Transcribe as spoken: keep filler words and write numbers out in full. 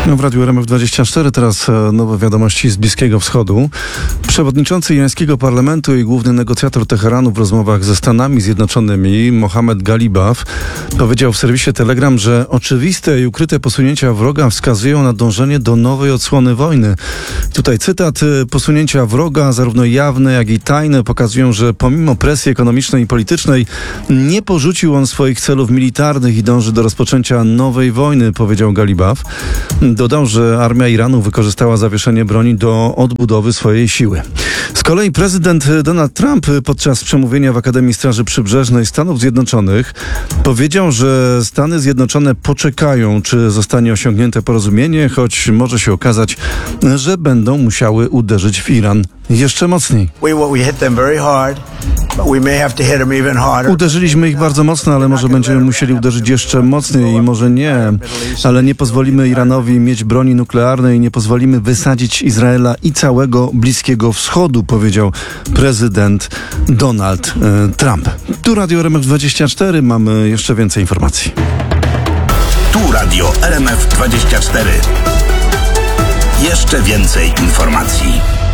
W Radiu R M F dwadzieścia cztery teraz nowe wiadomości z Bliskiego Wschodu. Przewodniczący irańskiego parlamentu i główny negocjator Teheranu w rozmowach ze Stanami Zjednoczonymi, Mohammed Galibaf, powiedział w serwisie Telegram, że oczywiste i ukryte posunięcia wroga wskazują na dążenie do nowej odsłony wojny. Tutaj cytat: posunięcia wroga, zarówno jawne, jak i tajne, pokazują, że pomimo presji ekonomicznej i politycznej nie porzucił on swoich celów militarnych i dąży do rozpoczęcia nowej wojny, powiedział Galibaf. Dodał, że armia Iranu wykorzystała zawieszenie broni do odbudowy swojej siły. Z kolei prezydent Donald Trump podczas przemówienia w Akademii Straży Przybrzeżnej Stanów Zjednoczonych powiedział, że Stany Zjednoczone poczekają, czy zostanie osiągnięte porozumienie, choć może się okazać, że będą musiały uderzyć w Iran jeszcze mocniej. Uderzyliśmy ich bardzo mocno, ale może będziemy musieli uderzyć jeszcze mocniej i może nie. Ale nie pozwolimy Iranowi mieć broni nuklearnej, nie pozwolimy wysadzić Izraela i całego Bliskiego Wschodu, powiedział prezydent Donald e, Trump. Tu Radio R M F dwadzieścia cztery, mamy jeszcze więcej informacji. Tu Radio R M F dwadzieścia cztery. Jeszcze więcej informacji.